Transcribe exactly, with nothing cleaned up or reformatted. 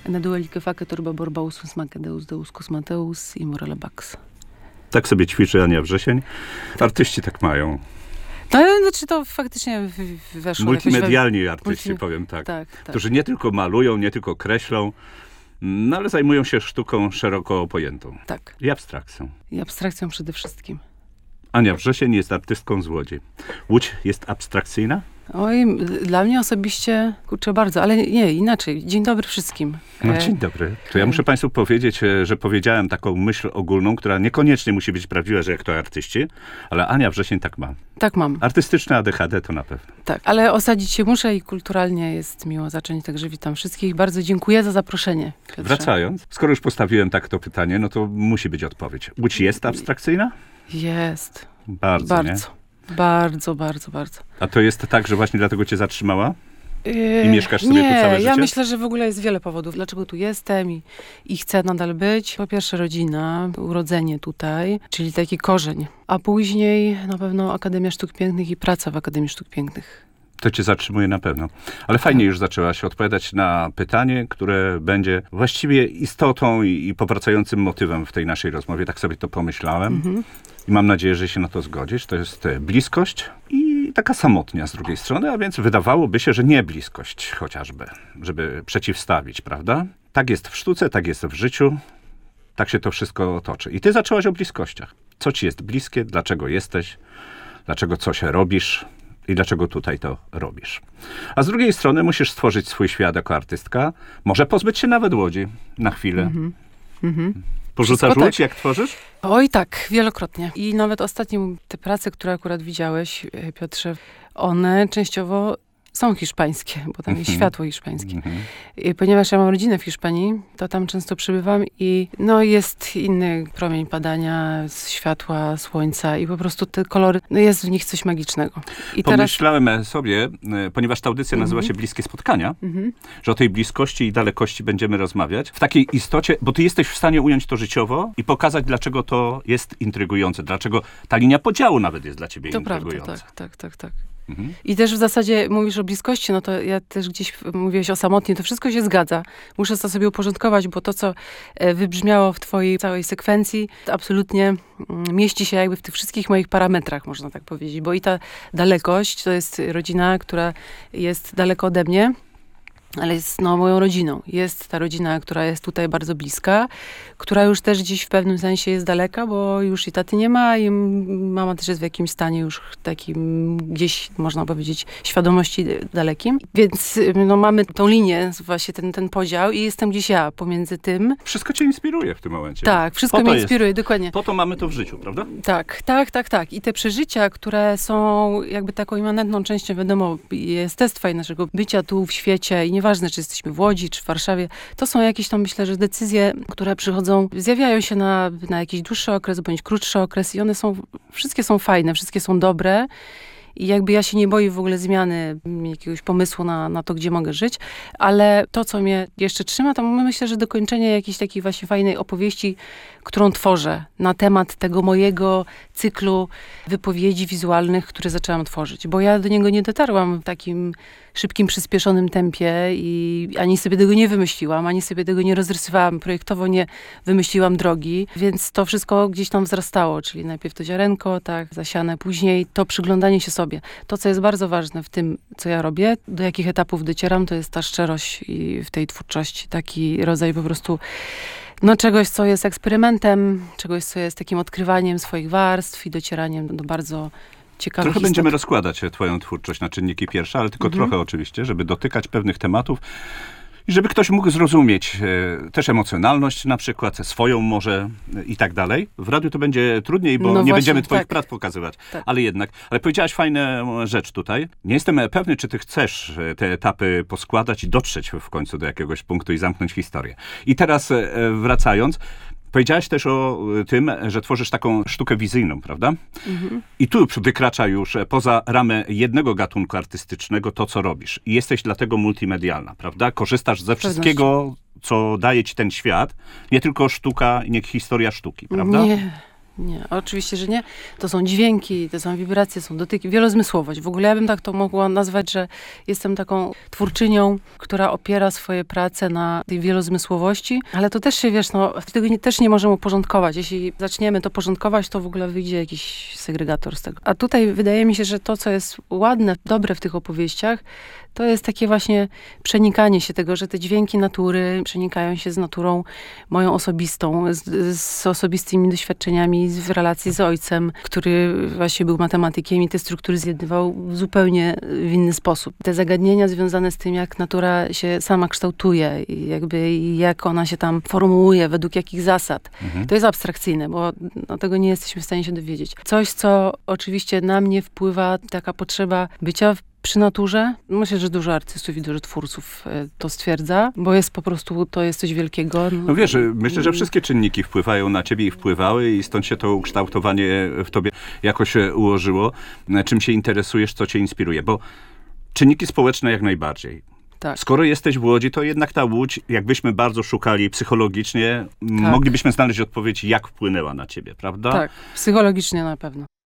Neduelique facet urba borbausum macedeus deuscus Mateus i morale bax. Tak sobie ćwiczy Ania Wrzesień. Artyści tak mają. No, znaczy to faktycznie weszło. Multimedialni we... artyści, Multi... powiem tak, tak, tak. Którzy nie tylko malują, nie tylko kreślą, no ale zajmują się sztuką szeroko pojętą. Tak. I abstrakcją. I abstrakcją przede wszystkim. Ania Wrzesień jest artystką z Łodzi. Łódź jest abstrakcyjna? Oj, dla mnie osobiście, kurczę, bardzo, ale nie, inaczej. Dzień dobry wszystkim. No, dzień dobry. To ja muszę państwu powiedzieć, że powiedziałem taką myśl ogólną, która niekoniecznie musi być prawdziwa, że jak to artyści, ale Ania Wrzesień tak ma. Tak mam. Artystyczne A D H D to na pewno. Tak, ale osadzić się muszę i kulturalnie jest miło zacząć, także witam wszystkich. Bardzo dziękuję za zaproszenie, Piotrze. Wracając, skoro już postawiłem tak to pytanie, no to musi być odpowiedź. Łódź jest abstrakcyjna? Jest. Bardzo, Bardzo. Nie? Bardzo, bardzo, bardzo. A to jest tak, że właśnie dlatego cię zatrzymała? Yy, I mieszkasz sobie nie, tu całe życie? ja myślę, że w ogóle jest wiele powodów, dlaczego tu jestem i, i chcę nadal być. Po pierwsze rodzina, urodzenie tutaj, czyli taki korzeń. A później na pewno Akademia Sztuk Pięknych i praca w Akademii Sztuk Pięknych. To cię zatrzymuje na pewno. Ale fajnie już zaczęłaś odpowiadać na pytanie, które będzie właściwie istotą i, i powracającym motywem w tej naszej rozmowie. Tak sobie to pomyślałem. Mhm. I mam nadzieję, że się na to zgodzisz. To jest bliskość i taka samotnia z drugiej strony, a więc wydawałoby się, że nie bliskość chociażby, żeby przeciwstawić, prawda? Tak jest w sztuce, tak jest w życiu. Tak się to wszystko toczy. I ty zaczęłaś o bliskościach. Co ci jest bliskie? Dlaczego jesteś? Dlaczego coś robisz? I dlaczego tutaj to robisz? A z drugiej strony musisz stworzyć swój świat jako artystka. Może pozbyć się nawet Łodzi na chwilę. Mm-hmm. Mm-hmm. Porzucasz Łódź, tak, jak tworzysz? Oj tak, wielokrotnie. I nawet ostatnio te prace, które akurat widziałeś, Piotrze, one częściowo są hiszpańskie, bo tam jest światło hiszpańskie. Mm-hmm. I ponieważ ja mam rodzinę w Hiszpanii, to tam często przybywam i no jest inny promień padania z światła, słońca i po prostu te kolory, no jest w nich coś magicznego. I Pomyślałem teraz... sobie, ponieważ ta audycja mm-hmm. nazywa się Bliskie Spotkania, mm-hmm. że o tej bliskości i dalekości będziemy rozmawiać. W takiej istocie, bo ty jesteś w stanie ująć to życiowo i pokazać, dlaczego to jest intrygujące, dlaczego ta linia podziału nawet jest dla ciebie to intrygująca. Prawda, tak, tak, tak, tak. Mhm. I też w zasadzie mówisz o bliskości, no to ja też gdzieś mówiłeś o samotni, to wszystko się zgadza. Muszę to sobie uporządkować, bo to, co wybrzmiało w twojej całej sekwencji, to absolutnie mieści się jakby w tych wszystkich moich parametrach, można tak powiedzieć. Bo i ta dalekość, to jest rodzina, która jest daleko ode mnie, ale jest no, moją rodziną. Jest ta rodzina, która jest tutaj bardzo bliska, która już też gdzieś w pewnym sensie jest daleka, bo już i taty nie ma i mama też jest w jakimś stanie już takim gdzieś, można powiedzieć, świadomości dalekim. Więc no, mamy tą linię, właśnie ten, ten podział i jestem gdzieś ja pomiędzy tym. Wszystko cię inspiruje w tym momencie. Tak, wszystko mnie inspiruje, jest. Dokładnie. Po to mamy to w życiu, prawda? Tak, tak, tak, tak. I te przeżycia, które są jakby taką immanentną częścią, wiadomo, jestestwa i naszego bycia tu w świecie i nieważne, czy jesteśmy w Łodzi, czy w Warszawie, to są jakieś tam, myślę, że decyzje, które przychodzą, zjawiają się na, na jakiś dłuższy okres, bądź krótszy okres i one są, wszystkie są fajne, wszystkie są dobre. I jakby ja się nie boję w ogóle zmiany jakiegoś pomysłu na, na to, gdzie mogę żyć, ale to, co mnie jeszcze trzyma, to myślę, że dokończenie jakiejś takiej właśnie fajnej opowieści, którą tworzę na temat tego mojego cyklu wypowiedzi wizualnych, które zaczęłam tworzyć. Bo ja do niego nie dotarłam w takim szybkim, przyspieszonym tempie i ani sobie tego nie wymyśliłam, ani sobie tego nie rozrysowałam, projektowo nie wymyśliłam drogi, więc to wszystko gdzieś tam wzrastało, czyli najpierw to ziarenko, tak, zasiane, później to przyglądanie się sobie. To, co jest bardzo ważne w tym, co ja robię, do jakich etapów docieram, to jest ta szczerość i w tej twórczości, taki rodzaj po prostu no czegoś, co jest eksperymentem, czegoś, co jest takim odkrywaniem swoich warstw i docieraniem do bardzo ciekawych Trochę istot. będziemy rozkładać twoją twórczość na czynniki pierwsze, ale tylko mhm. trochę oczywiście, żeby dotykać pewnych tematów i żeby ktoś mógł zrozumieć e, też emocjonalność na przykład, swoją może e, i tak dalej. W radiu to będzie trudniej, bo no nie właśnie, będziemy twoich tak. prac pokazywać. Tak. Ale jednak, ale powiedziałaś fajną rzecz tutaj. Nie jestem pewny, czy ty chcesz te etapy poskładać i dotrzeć w końcu do jakiegoś punktu i zamknąć historię. I teraz e, wracając, powiedziałaś też o tym, że tworzysz taką sztukę wizyjną, prawda? Mhm. I tu wykracza już poza ramę jednego gatunku artystycznego to, co robisz. I jesteś dlatego multimedialna, prawda? Korzystasz ze wszystkiego, co daje ci ten świat. Nie tylko sztuka, nie historia sztuki, prawda? Nie, Nie, oczywiście, że nie. To są dźwięki, to są wibracje, są dotyki, wielozmysłowość. W ogóle ja bym tak to mogła nazwać, że jestem taką twórczynią, która opiera swoje prace na tej wielozmysłowości, ale to też się, wiesz, no, tego nie, też nie możemy uporządkować. Jeśli zaczniemy to porządkować, to w ogóle wyjdzie jakiś segregator z tego. A tutaj wydaje mi się, że to, co jest ładne, dobre w tych opowieściach, to jest takie właśnie przenikanie się tego, że te dźwięki natury przenikają się z naturą moją osobistą, z, z osobistymi doświadczeniami w relacji z ojcem, który właśnie był matematykiem i te struktury zjednywał w zupełnie w inny sposób. Te zagadnienia związane z tym, jak natura się sama kształtuje i jakby jak ona się tam formułuje, według jakich zasad. Mhm. To jest abstrakcyjne, bo no, tego nie jesteśmy w stanie się dowiedzieć. Coś, co oczywiście na mnie wpływa, taka potrzeba bycia w przy naturze. Myślę, że dużo artystów i dużo twórców to stwierdza, bo jest po prostu, to jest coś wielkiego. No, no wiesz, myślę, że wszystkie czynniki wpływają na ciebie i wpływały i stąd się to ukształtowanie w tobie jakoś ułożyło. Czym się interesujesz, co cię inspiruje? Bo czynniki społeczne jak najbardziej. Tak. Skoro jesteś w Łodzi, to jednak ta Łódź, jakbyśmy bardzo szukali psychologicznie, tak. moglibyśmy znaleźć odpowiedź, jak wpłynęła na ciebie, prawda? Tak, psychologicznie na pewno.